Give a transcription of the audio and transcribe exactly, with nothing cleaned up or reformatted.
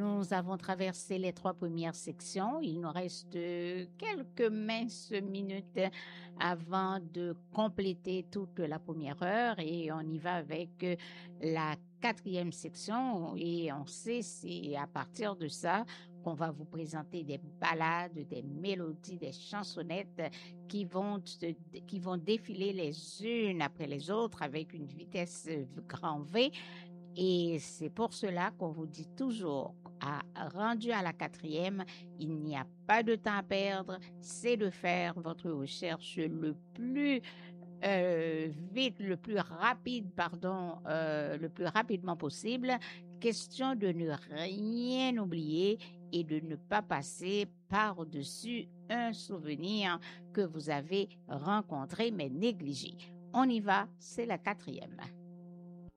Nous avons traversé les trois premières sections. Il nous reste euh, quelques minces minutes avant de compléter toute la première heure et on y va avec euh, la quatrième section et on sait c'est à partir de ça qu'on va vous présenter des ballades, des mélodies, des chansonnettes qui vont, qui vont défiler les unes après les autres avec une vitesse grand V. Et c'est pour cela qu'on vous dit toujours, à, rendu à la quatrième, il n'y a pas de temps à perdre, c'est de faire votre recherche le plus euh, vite, le plus rapide, pardon, euh, le plus rapidement possible. Question de ne rien oublier et de ne pas passer par-dessus un souvenir que vous avez rencontré mais négligé. On y va, c'est la quatrième.